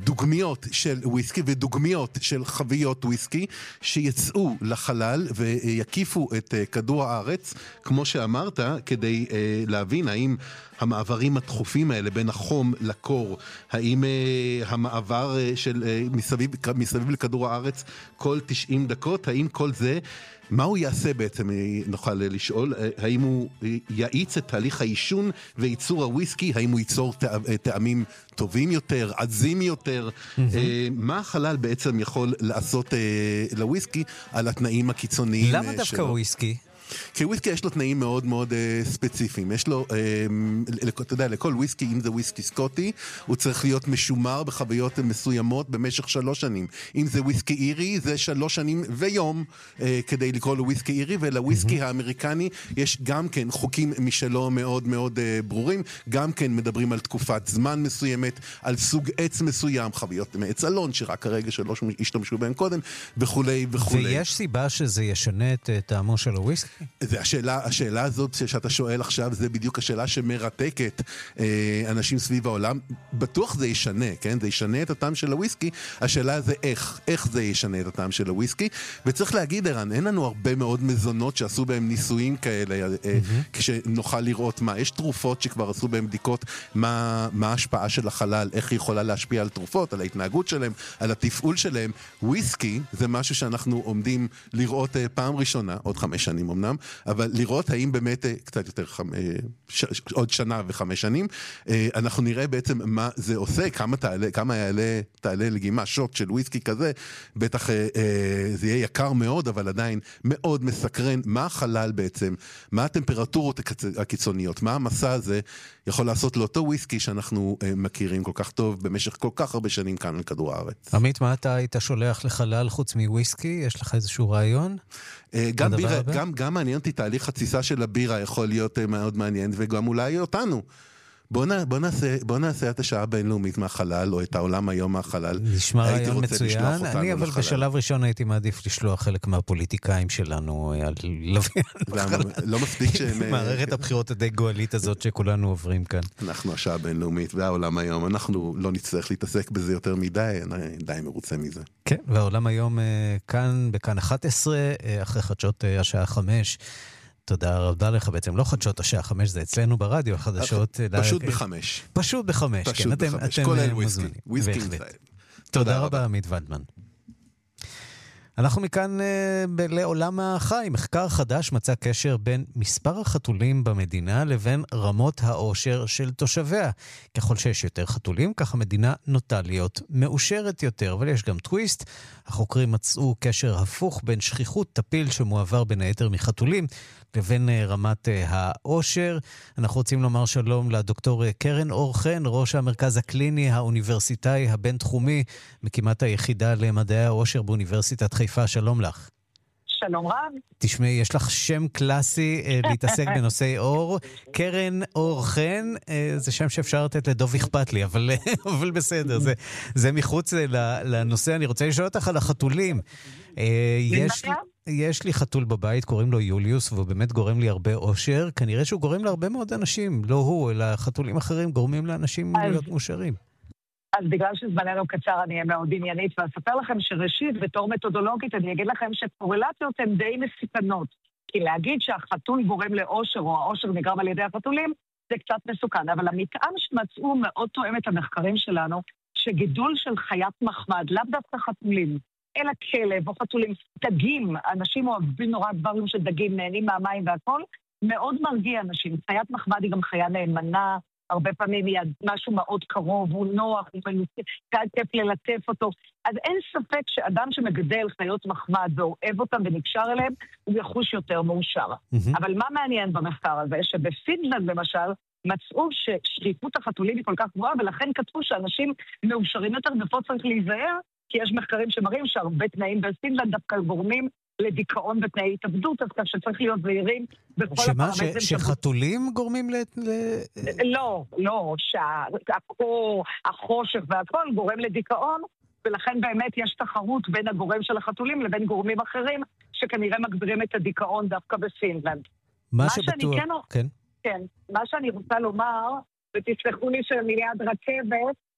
דוגמיות של וויסקי ודוגמיות של חביות וויסקי שיצאו לחלל ויקיפו את כדור הארץ, כמו שאמרת, כדי להבין האם המעברים התכופים האלה בין החום לקור, האם המעבר של מסביב לכדור הארץ כל 90 דקות, האם כל זה, מה הוא יעשה בעצם, נוכל לשאול, האם הוא יאיץ את תהליך האישון וייצור הוויסקי, האם הוא ייצור טעמים טובים יותר, עזים יותר, מה החלל בעצם יכול לעשות לוויסקי על התנאים הקיצוניים שלו? למה דווקא וויסקי? כי וויסקי יש לו תנאים מאוד מאוד ספציפיים. יש לו, אתה יודע, לכל וויסקי, אם זה וויסקי סקוטי, הוא צריך להיות משומר בחוויות מסוימות במשך 3 שנים. אם זה וויסקי אירי, זה 3 שנים ויום כדי לקרוא לו וויסקי אירי, ולוויסקי האמריקני יש גם כן חוקים משלו מאוד מאוד ברורים, גם כן מדברים על תקופת זמן מסוימת, על סוג עץ מסוים, חוויות מעץ אלון, שרק הרגע שלא השתמשו בהם קודם, וכולי וכולי. ויש סיבה שזה ישנה את טעמו של הוויסקי? השאלה הזאת שאתה שואל עכשיו, זה בדיוק השאלה שמרתקת אנשים סביב העולם. בטוח זה ישנה, כן? זה ישנה את הטעם של הוויסקי. השאלה זה איך זה ישנה את הטעם של הוויסקי. וצריך להגיד, ערן, אין לנו הרבה מאוד מזונות שעשו בהם ניסויים כאלה, כשנוכל לראות מה. יש תרופות שכבר עשו בהם בדיקות מה ההשפעה של החלל, איך היא יכולה להשפיע על תרופות, על ההתנהגות שלהם, על התפעול שלהם. וויסקי זה משהו שאנחנו עומדים לראות פעם ראשונה, עוד 5 שנים אמנם, אבל לראות האם באמת קצת יותר עוד 1 שנה ו5 שנים, אנחנו נראה בעצם מה זה עושה, כמה תעלה לגימה, שוט של וויסקי כזה, בטח זה יהיה יקר מאוד, אבל עדיין מאוד מסקרן, מה החלל בעצם, מה הטמפרטורות הקיצוניות, מה המסע הזה יכול לעשות לאותו וויסקי שאנחנו מכירים כל כך טוב במשך כל כך הרבה שנים כאן על כדור הארץ. עמית, מה אתה היית שולח לחלל חוץ מוויסקי? יש לך איזשהו רעיון? גם בירה, גם מעניין אותי תהליך התסיסה של הבירה יכול להיות מאוד מעניין, וגם אולי אותנו. בוא נעשה את השעה הבינלאומית מהחלל, או את העולם היום מהחלל. נשמע רעיון מצוין. אני אבל בשלב ראשון הייתי מעדיף לשלוח חלק מהפוליטיקאים שלנו על לוויין. לא מספיק שהם... מערכת הבחירות הדי גואלית הזאת שכולנו עוברים כאן. אנחנו השעה הבינלאומית והעולם היום, אנחנו לא נצטרך להתעסק בזה יותר מדי, אני די מרוצה מזה. כן, והעולם היום כאן, בכאן 11, אחרי חדשות השעה 5, תודה רבה לך, בעצם לא חדשות השעה 5, זה אצלנו ברדיו, החדשות... פשוט ב5. פשוט ב5, כן, אתם מוזמנים. וויסקי אינסייד. תודה רבה, עמית ולדמן. אנחנו מכאן לעולם החי. מחקר חדש מצא קשר בין מספר החתולים במדינה לבין רמות העושר של תושביה. ככל שיש יותר חתולים, כך המדינה נוטה להיות מאושרת יותר. אבל יש גם טוויסט. החוקרים מצאו קשר הפוך בין שכיחות טפיל שמועבר בין היתר מחתולים לבין רמת העושר. אנחנו רוצים לומר שלום לדוקטור קרן אור חן, ראש המרכז הקליני האוניברסיטאי הבינתחומי, מקימת היחידה למדעי העושר באוניברסיטת חיפה. שלום לך. שלום רב. תשמעי, יש לך שם קלאסי להתעסק בנושאי אור. קרן אור חן, זה שם שאפשר לתת לדוב אכפת לי, אבל בסדר, זה מחוץ לנושא. אני רוצה לשאול אותך על החתולים. יש לי חתול בבית, קוראים לו יוליוס, והוא באמת גורם לי הרבה אושר. כנראה שהוא גורם להרבה מאוד אנשים, לא הוא, אלא חתולים אחרים גורמים לאנשים להיות מאושרים. אז בגלל שזמננו קצר אני אהיה מאוד עניינית, ואספר לכם שראשית, בתור מתודולוגית, אני אגיד לכם שקורלציות הן די מסוכנות. כי להגיד שהחתול גורם לאושר, או האושר נגרם על ידי החתולים, זה קצת מסוכן. אבל המטעם שמצאו מאוד תואם את המחקרים שלנו, שגידול של חיית מחמד, לאו דווקא חתולים, אלא כלב או חתולים, דגים, אנשים אוהבים נורא דברים של דגים, נהנים מהמים והכל, מאוד מרגיע אנשים. חיית מחמד היא גם חיה נאמנה, הרבה פעמים היא משהו מאוד קרוב, הוא נוח, הוא כיף ללטף אותו. אז אין ספק שאדם שמגדל חיות מחמד ואוהב אותם ונקשר אליהם, הוא יחוש יותר מאושר. אבל מה מעניין במחקר הזה? שבפינלנד למשל, מצאו ששכיחות החתולים היא כל כך גבוהה, ולכן כתבו שאנשים מאושרים יותר, ופה צריך להיזהר, כי יש מחקרים שמראים שהרבה תנאים בפינלנד דווקא גורמים לדיכאון בתנאי התאבדות, אז כך שצריך להיות זהירים בכל הפרמטרים. שחתולים גורמים לא, שהקור, החושך והכל גורם לדיכאון, ולכן באמת יש תחרות בין הגורם של החתולים לבין גורמים אחרים, שכנראה מגבירים את הדיכאון דווקא בפינלנד. מה שבטוח, כן. כן, מה שאני רוצה לומר, ותסלחו לי שמיד רכבת,